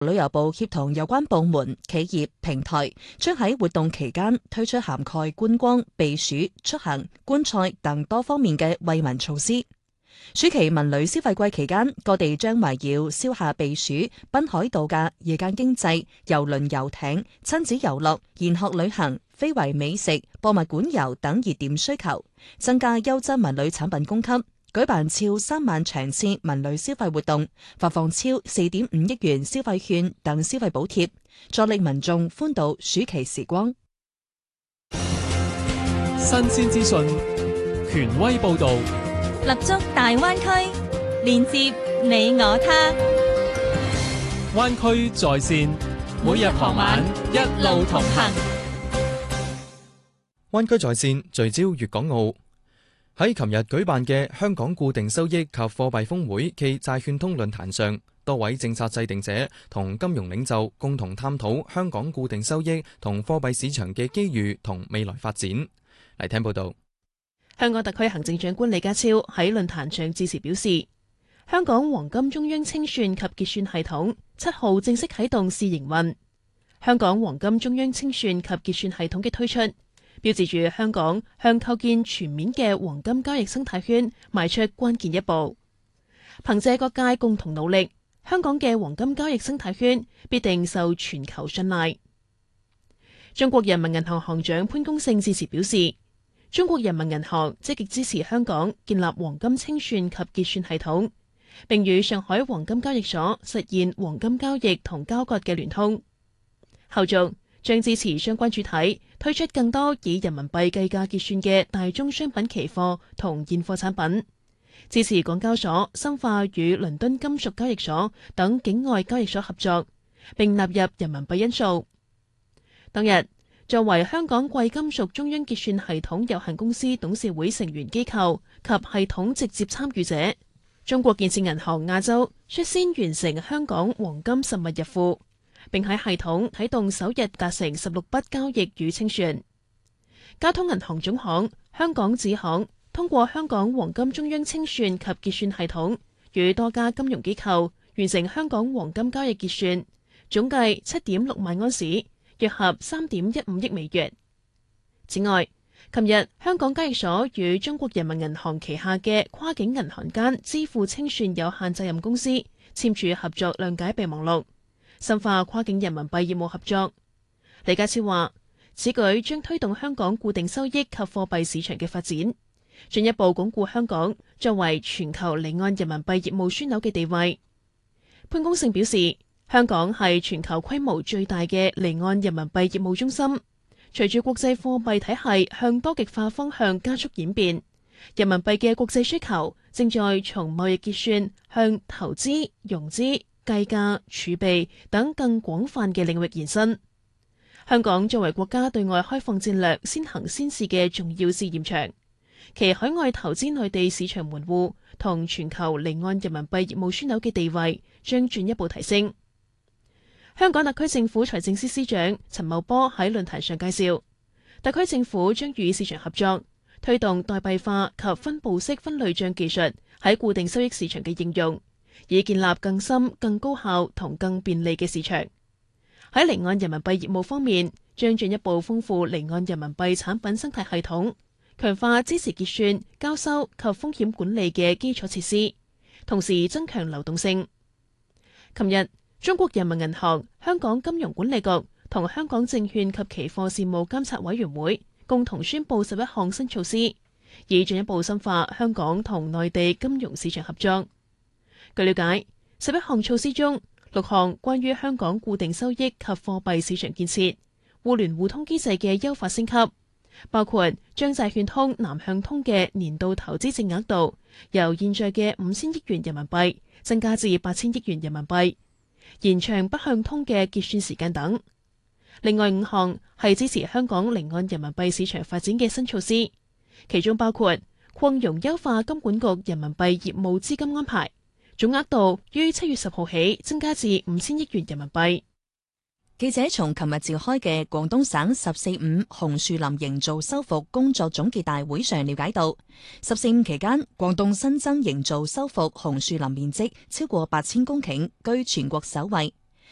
旅遊部協同有關部門、企業、平台，將喺活動期間推出涵蓋觀光、避暑、出行、觀賽等多方面嘅惠民措施。暑期文旅消費季期間，各地將圍繞消夏避暑、濱海度假、夜間經濟、郵輪遊艇、親子遊樂、研學旅行、非遺美食、博物館遊等熱點需求，增加優質文旅產品供給，舉辦超3萬場次文旅消費活動，發放超4.5億元消費券等消費補貼，助力民眾歡度暑期時光。 新鮮資訊，權威報導。 立足大灣區，連接你我他。 灣區在線，每日傍晚一路同行。 灣區在線聚焦粵港澳。喺琴日舉辦嘅香港固定收益及貨幣峰會暨債券通論壇上，多位政策制定者同金融領袖共同探討香港固定收益同貨幣市場嘅機遇同未來發展。嚟聽報道。 香港特區行政長官李家超喺論壇上致辭表示，香港黃金中央清算及結算系統7號正式啟動試營運。香港黃金中央清算及結算系統嘅推出，標誌住香港向構建全面嘅黃金交易生態圈邁出關鍵一步。憑借各界共同努力，香港嘅黃金交易生態圈必定受全球信賴。中國人民銀行行長潘功勝致辭表示，中國人民銀行積極支持香港建立黃金清算及結算系統，並與上海黃金交易所實現黃金交易同交割嘅聯通。後續將支持相關主體推出更多以人民幣計價結算嘅大宗商品期貨同現貨產品，支持港交所深化與倫敦金屬交易所等境外交易所合作，並納入人民幣因素。當日，作為香港貴金屬中央結算系統有限公司董事會成員機構及系統直接參與者，中國建設銀行亞洲率先完成香港黃金實物入庫，並喺系統啟動首日達成16筆交易與清算。交通銀行總行、香港子行通過香港黃金中央清算及結算系統，與多家金融機構完成香港黃金交易結算，總計7.6萬安士，約合3.15億美元。此外，琴日香港交易所與中國人民銀行旗下嘅跨境銀行間支付清算有限責任公司簽署合作諒解備忘錄，深化跨境人民幣業務合作。李家超話，此舉將推動香港固定收益及貨幣市場嘅發展，進一步鞏固香港作為全球離岸人民幣業務樞紐嘅地位。潘功勝表示，香港係全球規模最大嘅離岸人民幣業務中心。隨住國際貨幣體系向多極化方向加速演變，人民幣嘅國際需求正在從貿易結算向投資、融資、計價、儲備等更廣泛嘅領域延伸。香港作為國家對外開放戰略先行先試嘅重要試驗場，其海外投資內地市場門戶同全球離岸人民幣業務樞紐嘅地位將進一步提升。香港特區政府財政司司長陳茂波喺論壇上介紹，特區政府將與市場合作，推動代幣化及分布式分類賬技術喺固定收益市場嘅應用，以建立更深、更高效同更便利嘅市場。喺離岸人民幣業務方面，將進一步豐富離岸人民幣產品生態系統，強化支持結算、交收及風險管理嘅基礎設施，同時增強流動性。琴日，中國人民銀行、香港金融管理局同香港證券及期貨事務監察委員會共同宣布11項新措施，以進一步深化香港同內地金融市場合作。據了解，11項措施中，6項關於香港固定收益及貨幣市場建設、互聯互通機制嘅優化升級，包括將債券通南向通嘅年度投資淨額度由現在嘅5000億元人民幣增加至8000億元人民幣，延長北向通嘅結算時間等。另外5項係支持香港離岸人民幣市場發展嘅新措施，其中包括擴容優化金管局人民幣業務資金安排，總額度於7月10號起增加至5000億元人民幣。 記者從琴日召開嘅廣東省14.5紅樹林營造修復工作總結大會上了解到，14.5期間，廣東新增營造修復紅樹林面積超過8000公頃，居全國首位。